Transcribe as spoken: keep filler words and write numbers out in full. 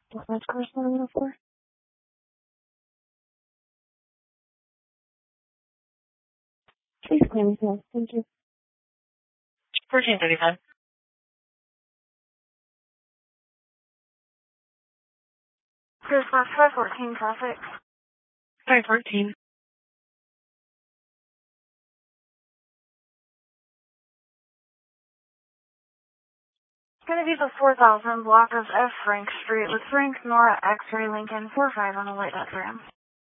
That's corresponding for. Please claim yourself. Thank you. fourteen thirty-five. Dispatch five fourteen traffic. five fourteen. It's going to be the four thousand block of F Frank Street with Frank Nora X-Ray Lincoln four five on a light dot gram.